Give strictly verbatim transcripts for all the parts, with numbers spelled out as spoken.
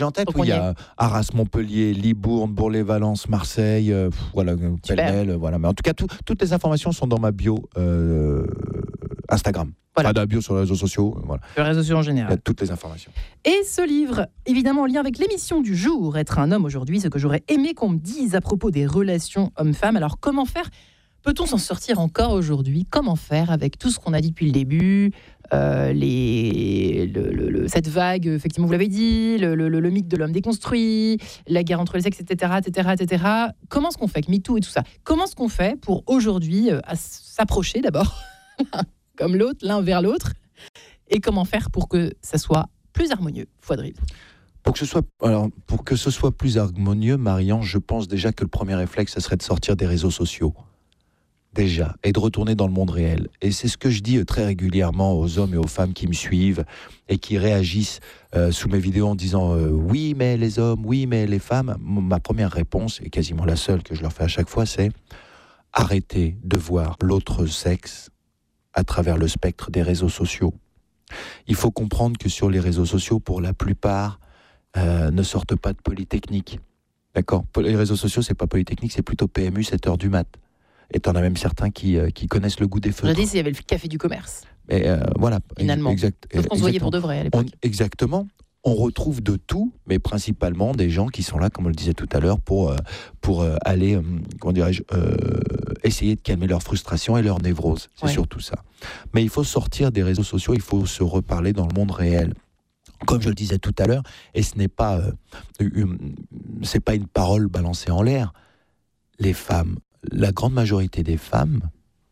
en tête, Donc, oui, on il y y a Arras, Montpellier, Libourne, Bourg-les-Valence, Marseille, euh, pff, voilà, pêle-mêle, voilà. Mais en tout cas, tout, toutes les informations sont dans ma bio euh, Instagram. Voilà. Enfin, dans la bio sur les réseaux sociaux, euh, voilà. Le réseau social en Il y a général. toutes les informations. Et ce livre, évidemment en lien avec l'émission du jour, Être un homme aujourd'hui, ce que j'aurais aimé qu'on me dise à propos des relations hommes-femmes. Alors comment faire ? Peut-on s'en sortir encore aujourd'hui ? Comment faire avec tout ce qu'on a dit depuis le début, euh, les, le, le, le, cette vague, effectivement, vous l'avez dit, le, le, le mythe de l'homme déconstruit, la guerre entre les sexes, et cetera, et cetera, et cetera. Comment est-ce qu'on fait avec MeToo et tout ça ? Comment est-ce qu'on fait pour aujourd'hui euh, à s'approcher d'abord, comme l'autre, l'un vers l'autre, et comment faire pour que ça soit plus harmonieux, Fouad. Pour que ce soit, alors, pour que ce soit plus harmonieux, Marianne, je pense déjà que le premier réflexe, ça serait de sortir des réseaux sociaux. Déjà, et de retourner dans le monde réel. Et c'est ce que je dis très régulièrement aux hommes et aux femmes qui me suivent et qui réagissent euh, sous mes vidéos en disant euh, « Oui, mais les hommes, oui, mais les femmes ». Ma première réponse, et quasiment la seule que je leur fais à chaque fois, c'est « Arrêtez de voir l'autre sexe à travers le spectre des réseaux sociaux ». Il faut comprendre que sur les réseaux sociaux, pour la plupart, euh, ne sortent pas de Polytechnique. D'accord ? Les réseaux sociaux, c'est pas Polytechnique, c'est plutôt P M U, sept heures du mat'. Et t'en as même certains qui, euh, qui connaissent le goût des feutres. J'ai dit, il y avait le café du commerce. Et euh, voilà. Finalement. Exact, Sauf qu'on se voyait pour de vrai à l'époque. On, exactement. On retrouve de tout, mais principalement des gens qui sont là, comme on le disait tout à l'heure, pour, euh, pour euh, aller, euh, comment dirais-je, euh, essayer de calmer leur frustration et leur névrose. C'est ouais. surtout ça. Mais il faut sortir des réseaux sociaux, il faut se reparler dans le monde réel. Comme je le disais tout à l'heure, et ce n'est pas, euh, une, c'est pas une parole balancée en l'air. Les femmes, la grande majorité des femmes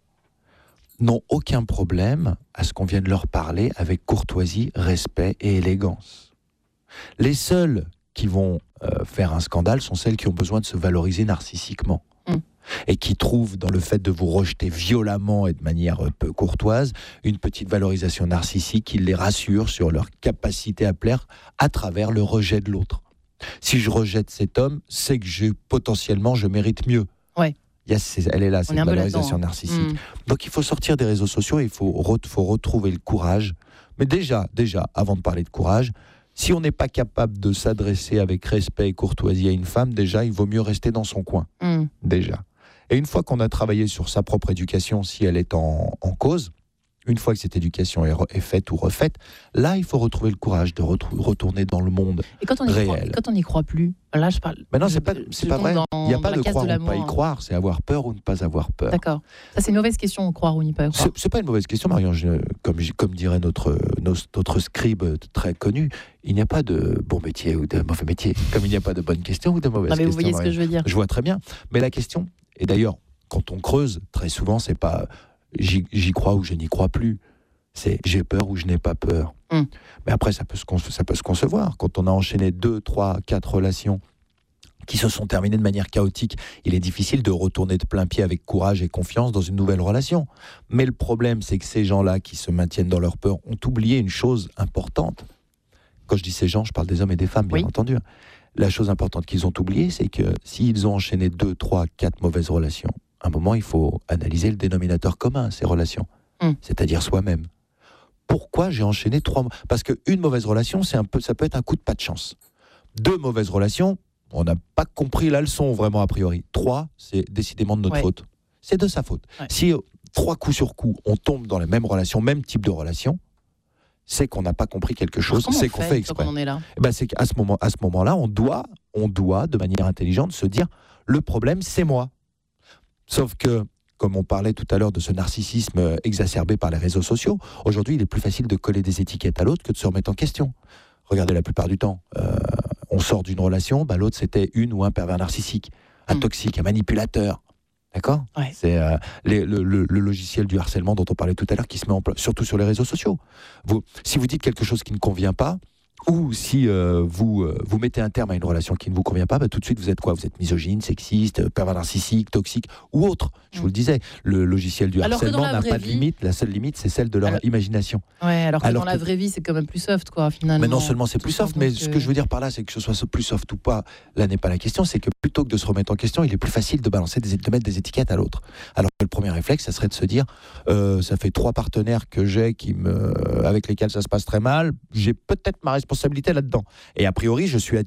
n'ont aucun problème à ce qu'on vienne leur parler avec courtoisie, respect et élégance. Les seules qui vont euh, faire un scandale sont celles qui ont besoin de se valoriser narcissiquement mmh. et qui trouvent dans le fait de vous rejeter violemment et de manière peu courtoise une petite valorisation narcissique qui les rassure sur leur capacité à plaire à travers le rejet de l'autre. Si je rejette cet homme, c'est que je, potentiellement je mérite mieux. Ouais. Yes, elle est là, cette valorisation narcissique. Mmh. Donc il faut sortir des réseaux sociaux, il faut, re- faut retrouver le courage. Mais déjà, déjà, avant de parler de courage, si on n'est pas capable de s'adresser avec respect et courtoisie à une femme, déjà, il vaut mieux rester dans son coin. Mmh. Déjà. Et une fois qu'on a travaillé sur sa propre éducation, si elle est en, en cause, une fois que cette éducation est, re- est faite ou refaite, là, il faut retrouver le courage de retrou- retourner dans le monde et quand on y réel. Croit, quand on n'y croit plus, là, je parle... Mais non, c'est pas, c'est pas vrai. Dans, il n'y a pas de croire de ou pas y croire, c'est avoir peur ou ne pas avoir peur. D'accord. Ça, c'est une mauvaise question, croire ou n'y pas croire. C'est, c'est pas une mauvaise question, Marion. Je, comme, comme dirait notre, notre, notre scribe très connu, il n'y a pas de bon métier ou de mauvais métier. Comme il n'y a pas de bonne question ou de mauvaise non, mais question. Vous voyez Marion. Ce que je veux dire. Je vois très bien. Mais la question, et d'ailleurs, quand on creuse, très souvent, c'est pas j'y, j'y crois ou je n'y crois plus. C'est j'ai peur ou je n'ai pas peur. Mmh. Mais après, ça peut, se, ça peut se concevoir. Quand on a enchaîné deux, trois, quatre relations qui se sont terminées de manière chaotique, il est difficile de retourner de plein pied avec courage et confiance dans une nouvelle relation. Mais le problème, c'est que ces gens-là qui se maintiennent dans leur peur ont oublié une chose importante. Quand je dis ces gens, je parle des hommes et des femmes, bien oui. entendu. La chose importante qu'ils ont oubliée, c'est que s'ils ont enchaîné deux, trois, quatre mauvaises relations, à un moment, il faut analyser le dénominateur commun à ces relations, mmh. c'est-à-dire soi-même. Pourquoi j'ai enchaîné trois... Parce qu'une mauvaise relation, c'est un peu, ça peut être un coup de pas de chance. Deux mauvaises relations, on n'a pas compris la leçon vraiment a priori. Trois, c'est décidément de notre ouais. faute. C'est de sa faute. Ouais. Si euh, trois coups sur coup, on tombe dans la même relation, même type de relation, c'est qu'on n'a pas compris quelque chose, Alors, c'est fait, qu'on fait exprès. On est là Et ben, c'est qu'à ce, moment, à ce moment-là, on doit, on doit, de manière intelligente, se dire, le problème, c'est moi. Sauf que, comme on parlait tout à l'heure de ce narcissisme exacerbé par les réseaux sociaux, aujourd'hui, il est plus facile de coller des étiquettes à l'autre que de se remettre en question. Regardez, la plupart du temps, euh, on sort d'une relation, bah, l'autre, c'était une ou un pervers narcissique, un mmh. toxique, un manipulateur. D'accord ? Ouais. C'est euh, les, le, le, le logiciel du harcèlement dont on parlait tout à l'heure qui se met en place, surtout sur les réseaux sociaux. Vous, si vous dites quelque chose qui ne convient pas, ou si euh, vous, euh, vous mettez un terme à une relation qui ne vous convient pas, bah, tout de suite vous êtes quoi ? Vous êtes misogyne, sexiste, pervers narcissique, toxique ou autre. Je mmh. vous le disais, le logiciel du alors harcèlement n'a pas de vie... limite. La seule limite, c'est celle de leur alors... imagination. Ouais, alors que alors dans que... la vraie vie, c'est quand même plus soft, quoi, finalement. Mais non seulement c'est plus soft, mais que... ce que je veux dire par là, c'est que ce soit plus soft ou pas, là n'est pas la question. C'est que plutôt que de se remettre en question, il est plus facile de balancer, des, de mettre des étiquettes à l'autre. Alors que le premier réflexe, ça serait de se dire, euh, ça fait trois partenaires que j'ai qui me, avec lesquels ça se passe très mal. J'ai peut-être ma responsabilité là-dedans. Et a priori, je suis